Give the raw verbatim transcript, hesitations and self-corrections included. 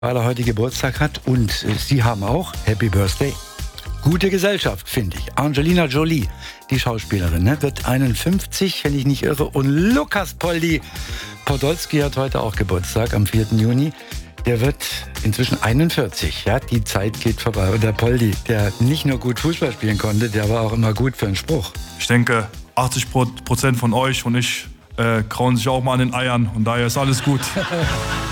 weil er heute Geburtstag hat. Und äh, Sie haben auch Happy Birthday. Gute Gesellschaft, finde ich. Angelina Jolie, die Schauspielerin, ne, wird einundfünfzig, wenn ich nicht irre. Und Lukas Poldi Podolski hat heute auch Geburtstag, am vierten Juni. Der wird inzwischen einundvierzig. Ja, die Zeit geht vorbei. Und der Poldi, der nicht nur gut Fußball spielen konnte, der war auch immer gut für einen Spruch. Ich denke, achtzig Prozent von euch und ich äh, krauen sich auch mal an den Eiern. Und daher ist alles gut.